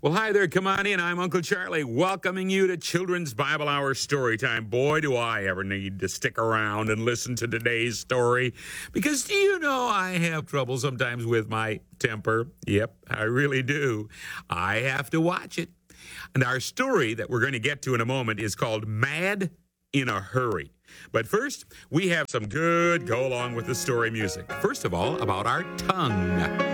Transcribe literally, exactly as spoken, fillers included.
Well, hi there. Come on in. I'm Uncle Charlie, welcoming you to Children's Bible Hour Story Time. Boy, do I ever need to stick around and listen to today's story, because do you know I have trouble sometimes with my temper? Yep, I really do. I have to watch it. And our story that we're going to get to in a moment is called Mad in a Hurry. But first, we have some good go along with the story music. First of all, about our tongue.